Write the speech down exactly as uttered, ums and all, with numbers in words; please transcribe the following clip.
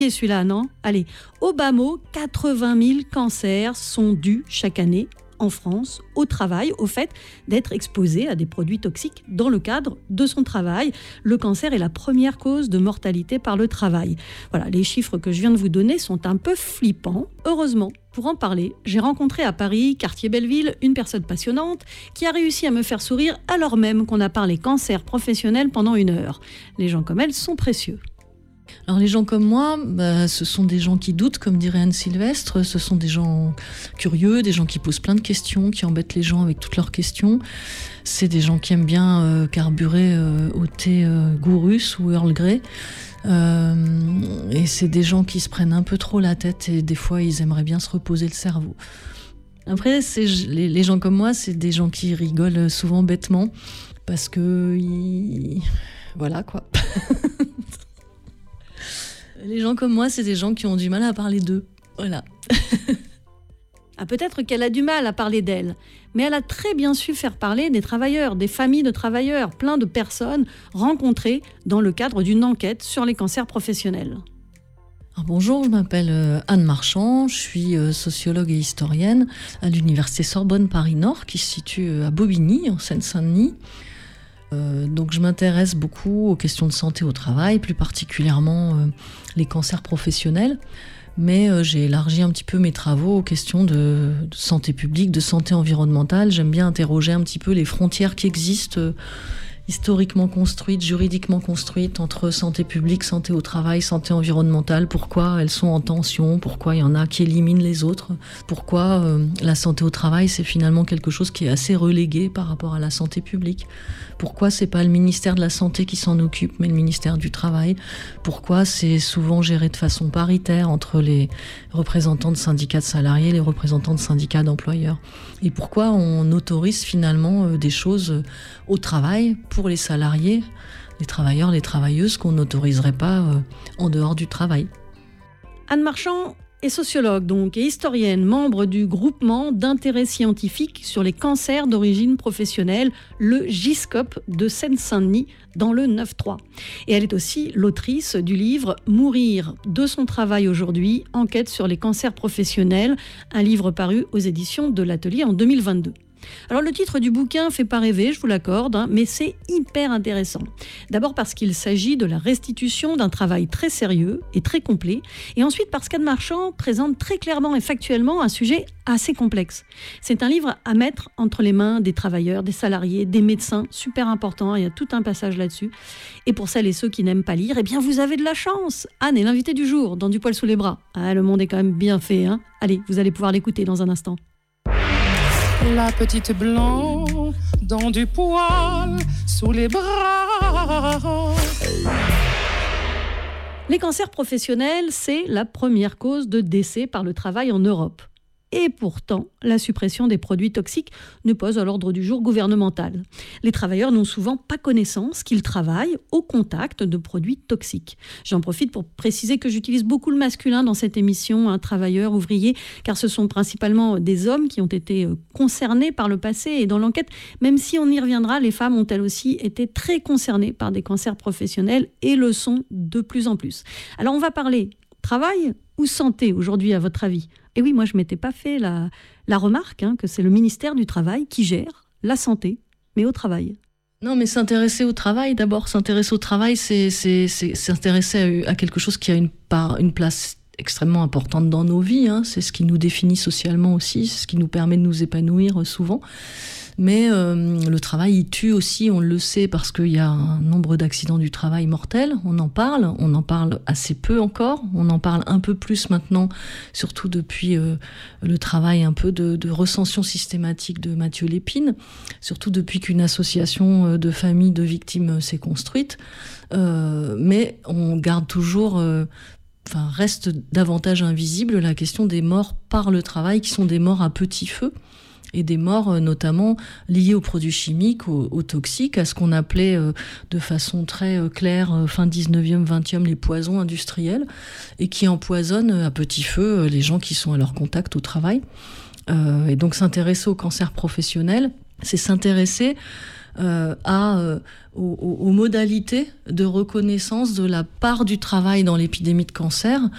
Et celui-là, non ? Allez, au bas mot, quatre-vingt mille cancers sont dus chaque année en France au travail, au fait d'être exposé à des produits toxiques dans le cadre de son travail. Le cancer est la première cause de mortalité par le travail. Voilà, les chiffres que je viens de vous donner sont un peu flippants. Heureusement, pour en parler, j'ai rencontré à Paris, quartier Belleville, une personne passionnante qui a réussi à me faire sourire alors même qu'on a parlé cancer professionnel pendant une heure. Les gens comme elle sont précieux. Alors les gens comme moi, bah, ce sont des gens qui doutent, comme dirait Anne Sylvestre, ce sont des gens curieux, des gens qui posent plein de questions, qui embêtent les gens avec toutes leurs questions. C'est des gens qui aiment bien euh, carburer euh, au thé euh, goût russe ou Earl Grey. Euh, et c'est des gens qui se prennent un peu trop la tête et des fois ils aimeraient bien se reposer le cerveau. Après, c'est, les, les gens comme moi, c'est des gens qui rigolent souvent bêtement parce que... Ils... Voilà quoi. Les gens comme moi, c'est des gens qui ont du mal à parler d'eux. Voilà. Ah, peut-être qu'elle a du mal à parler d'elle, mais elle a très bien su faire parler des travailleurs, des familles de travailleurs, plein de personnes rencontrées dans le cadre d'une enquête sur les cancers professionnels. Alors bonjour, je m'appelle Anne Marchand, je suis sociologue et historienne à l'université Sorbonne Paris-Nord, qui se situe à Bobigny, en Seine-Saint-Denis. Euh, donc je m'intéresse beaucoup aux questions de santé au travail, plus particulièrement euh, les cancers professionnels, mais euh, j'ai élargi un petit peu mes travaux aux questions de, de santé publique, de santé environnementale. J'aime bien interroger un petit peu les frontières qui existent, euh, historiquement construites, juridiquement construites, entre santé publique, santé au travail, santé environnementale. Pourquoi elles sont en tension, pourquoi il y en a qui éliminent les autres, pourquoi euh, la santé au travail c'est finalement quelque chose qui est assez relégué par rapport à la santé publique. Pourquoi c'est pas le ministère de la Santé qui s'en occupe, mais le ministère du Travail? Pourquoi c'est souvent géré de façon paritaire entre les représentants de syndicats de salariés et les représentants de syndicats d'employeurs? Et pourquoi on autorise finalement des choses au travail pour les salariés, les travailleurs, les travailleuses qu'on n'autoriserait pas en dehors du travail? Anne Marchand est sociologue donc et historienne, membre du groupement d'intérêt scientifique sur les cancers d'origine professionnelle, le GISCOP de Seine-Saint-Denis, dans le neuf trois. Et elle est aussi l'autrice du livre « Mourir de son travail aujourd'hui, enquête sur les cancers professionnels », un livre paru aux éditions de l'Atelier en deux mille vingt-deux. Alors le titre du bouquin fait pas rêver, je vous l'accorde, hein, mais c'est hyper intéressant. D'abord parce qu'il s'agit de la restitution d'un travail très sérieux et très complet, et ensuite parce qu'Anne Marchand présente très clairement et factuellement un sujet assez complexe. C'est un livre à mettre entre les mains des travailleurs, des salariés, des médecins, super important, il y a tout un passage là-dessus. Et pour celles et ceux qui n'aiment pas lire, eh bien vous avez de la chance. Anne est l'invitée du jour dans Du poil sous les bras. Ah, le monde est quand même bien fait, hein. Allez, vous allez pouvoir l'écouter dans un instant. La petite blanc dans du poil sous les bras. Les cancers professionnels, c'est la première cause de décès par le travail en Europe. Et pourtant, la suppression des produits toxiques ne pose à l'ordre du jour gouvernemental. Les travailleurs n'ont souvent pas connaissance qu'ils travaillent au contact de produits toxiques. J'en profite pour préciser que j'utilise beaucoup le masculin dans cette émission, un travailleur, ouvrier, car ce sont principalement des hommes qui ont été concernés par le passé. Et dans l'enquête, même si on y reviendra, les femmes ont elles aussi été très concernées par des cancers professionnels et le sont de plus en plus. Alors on va parler travail ou santé aujourd'hui à votre avis ? Et oui, moi je ne m'étais pas fait la, la remarque hein, que c'est le ministère du Travail qui gère la santé, mais au travail. Non, mais s'intéresser au travail, d'abord, s'intéresser au travail, c'est, c'est, c'est s'intéresser à, à quelque chose qui a une, part, une place extrêmement importante dans nos vies. Hein. C'est ce qui nous définit socialement aussi, c'est ce qui nous permet de nous épanouir souvent. Mais euh, le travail, il tue aussi, on le sait, parce qu'il y a un nombre d'accidents du travail mortels. On en parle, on en parle assez peu encore. On en parle un peu plus maintenant, surtout depuis euh, le travail un peu de, de recension systématique de Mathieu Lépine, surtout depuis qu'une association de familles de victimes s'est construite. Euh, mais on garde toujours... Euh, Enfin, reste davantage invisible la question des morts par le travail, qui sont des morts à petit feu, et des morts notamment liées aux produits chimiques, aux, aux toxiques, à ce qu'on appelait euh, de façon très euh, claire, euh, fin dix-neuvième, vingtième, les poisons industriels, et qui empoisonnent à petit feu euh, les gens qui sont à leur contact au travail. Euh, et donc s'intéresser au cancer professionnel, c'est s'intéresser euh, à, euh, aux, aux modalités de reconnaissance de la part du travail dans l'épidémie de cancer